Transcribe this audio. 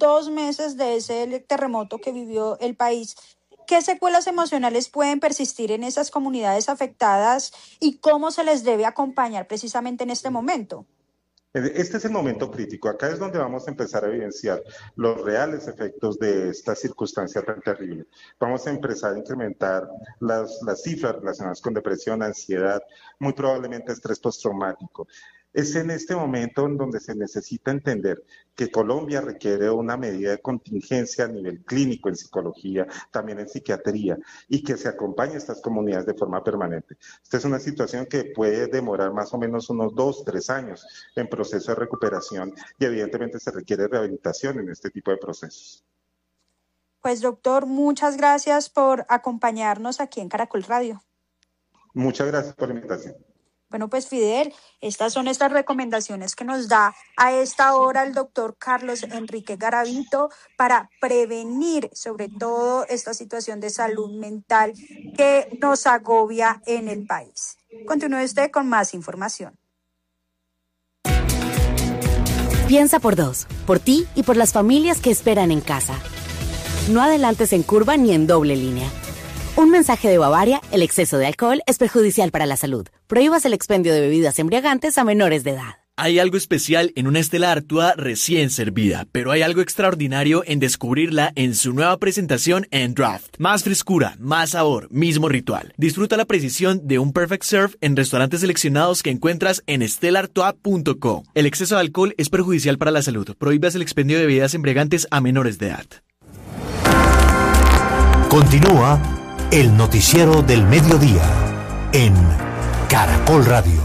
2 meses de ese terremoto que vivió el país. ¿Qué secuelas emocionales pueden persistir en esas comunidades afectadas y cómo se les debe acompañar precisamente en este momento? Este es el momento crítico. Acá es donde vamos a empezar a evidenciar los reales efectos de esta circunstancia tan terrible. Vamos a empezar a incrementar las cifras relacionadas con depresión, ansiedad, muy probablemente estrés postraumático. Es en este momento en donde se necesita entender que Colombia requiere una medida de contingencia a nivel clínico en psicología, también en psiquiatría, y que se acompañe a estas comunidades de forma permanente. Esta es una situación que puede demorar más o menos unos 2, 3 años en proceso de recuperación y evidentemente se requiere rehabilitación en este tipo de procesos. Pues doctor, muchas gracias por acompañarnos aquí en Caracol Radio. Muchas gracias por la invitación. Bueno, pues Fidel, estas son estas recomendaciones que nos da a esta hora el doctor Carlos Enrique Garavito para prevenir sobre todo esta situación de salud mental que nos agobia en el país. Continúe usted con más información. Piensa por dos, por ti y por las familias que esperan en casa. No adelantes en curva ni en doble línea. Un mensaje de Bavaria: el exceso de alcohol es perjudicial para la salud. Prohíbas el expendio de bebidas embriagantes a menores de edad. Hay algo especial en una Stella Artois recién servida, pero hay algo extraordinario en descubrirla en su nueva presentación en Draft. Más frescura, más sabor, mismo ritual. Disfruta la precisión de un Perfect Serve en restaurantes seleccionados que encuentras en stellartois.com. El exceso de alcohol es perjudicial para la salud. Prohíbas el expendio de bebidas embriagantes a menores de edad. Continúa el noticiero del mediodía en Caracol Radio.